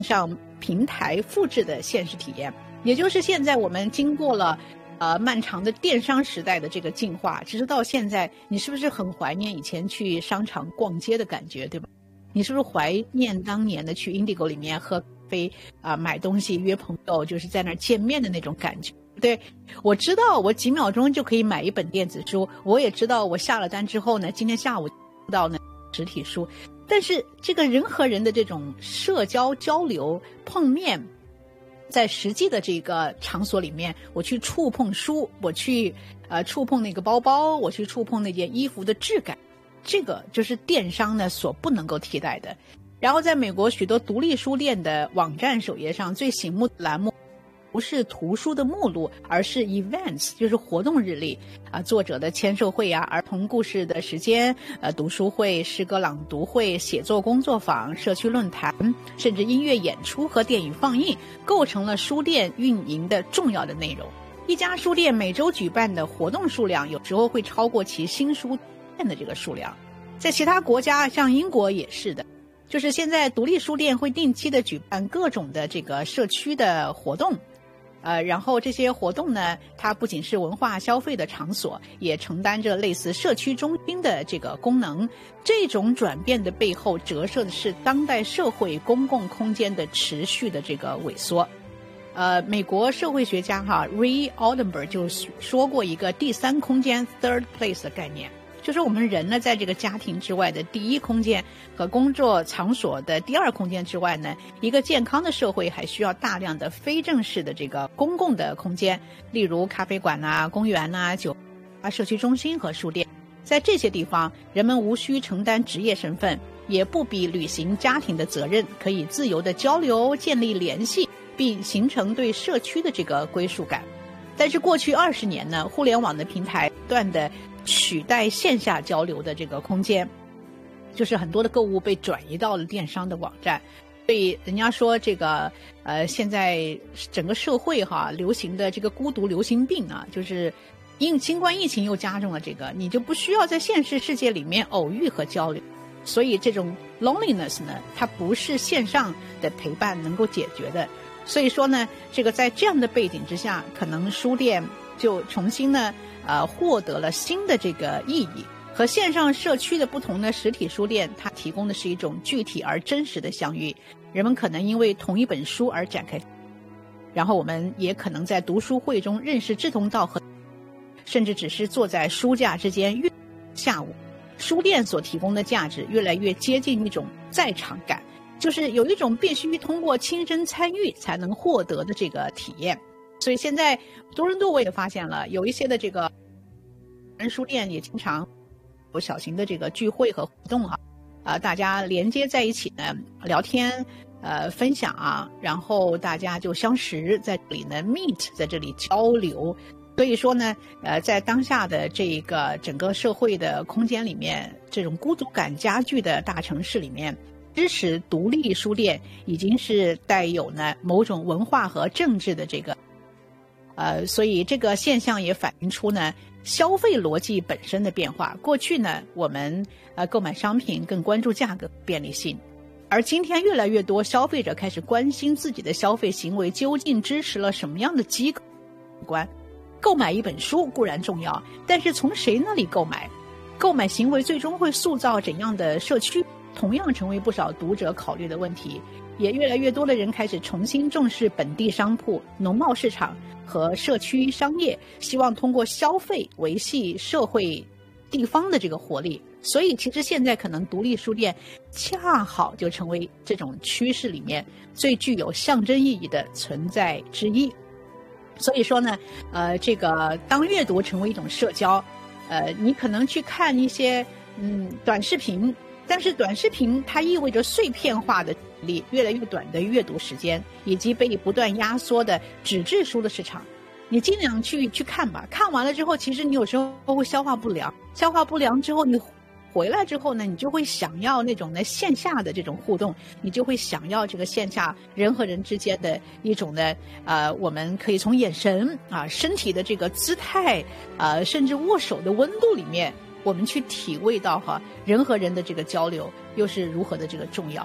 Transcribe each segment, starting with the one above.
上平台复制的现实体验。也就是现在我们经过了漫长的电商时代的这个进化，直到现在，你是不是很怀念以前去商场逛街的感觉，对吧？你是不是怀念当年的去 Indigo 里面喝咖啡买东西约朋友，就是在那儿见面的那种感觉？对，我知道我几秒钟就可以买一本电子书，我也知道我下了单之后呢，今天下午到呢实体书，但是这个人和人的这种社交交流碰面，在实际的这个场所里面，我去触碰书，我去触碰那个包包，我去触碰那件衣服的质感，这个就是电商呢所不能够替代的。然后在美国许多独立书店的网站首页上，最醒目的栏目不是图书的目录，而是 events， 就是活动日历作者的签售会儿童故事的时间读书会、诗歌朗读会、写作工作坊、社区论坛，甚至音乐演出和电影放映，构成了书店运营的重要的内容。一家书店每周举办的活动数量有时候会超过其新书店的这个数量。在其他国家，像英国也是的，就是现在独立书店会定期的举办各种的这个社区的活动，然后这些活动呢，它不仅是文化消费的场所，也承担着类似社区中心的这个功能。这种转变的背后折射的是当代社会公共空间的持续的这个萎缩。美国社会学家Ray Oldenburg 就说过一个第三空间 third place 的概念，就是我们人呢，在这个家庭之外的第一空间和工作场所的第二空间之外呢，一个健康的社会还需要大量的非正式的这个公共的空间，例如咖啡馆公园酒社区中心和书店。在这些地方，人们无需承担职业身份，也不必履行家庭的责任，可以自由的交流、建立联系，并形成对社区的这个归属感。但是过去20年呢，互联网的平台不断的取代线下交流的这个空间，就是很多的购物被转移到了电商的网站。所以人家说这个现在整个社会流行的这个孤独流行病就是新冠疫情又加重了这个，你就不需要在现实世界里面偶遇和交流。所以这种 loneliness 呢，它不是线上的陪伴能够解决的。所以说呢，这个在这样的背景之下，可能书店就重新呢获得了新的这个意义。和线上社区的不同的实体书店，它提供的是一种具体而真实的相遇。人们可能因为同一本书而展开，然后我们也可能在读书会中认识志同道合，甚至只是坐在书架之间下午。书店所提供的价值越来越接近一种在场感，就是有一种必须通过亲身参与才能获得的这个体验。所以现在多伦多我也发现了，有一些的这个书店也经常有小型的这个聚会和活动大家连接在一起呢，聊天分享然后大家就相识，在这里呢 meet， 在这里交流。所以说呢在当下的这个整个社会的空间里面，这种孤独感加剧的大城市里面，支持独立书店已经是带有呢某种文化和政治的这个所以这个现象也反映出呢消费逻辑本身的变化。过去呢我们购买商品更关注价格便利性，而今天越来越多消费者开始关心自己的消费行为究竟支持了什么样的机构观。购买一本书固然重要，但是从谁那里购买，购买行为最终会塑造怎样的社区，同样成为不少读者考虑的问题。也越来越多的人开始重新重视本地商铺、农贸市场和社区商业，希望通过消费维系社会地方的这个活力。所以其实现在可能独立书店恰好就成为这种趋势里面最具有象征意义的存在之一。所以说呢这个当阅读成为一种社交你可能去看一些短视频，但是短视频它意味着碎片化的越来越短的阅读时间，以及被不断压缩的纸质书的市场。你尽量去看吧，看完了之后其实你有时候会消化不良之后，你回来之后呢，你就会想要那种呢线下的这种互动，你就会想要这个线下人和人之间的一种呢我们可以从眼神身体的这个姿态甚至握手的温度里面，我们去体味到人和人的这个交流又是如何的这个重要。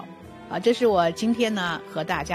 这是我今天呢和大家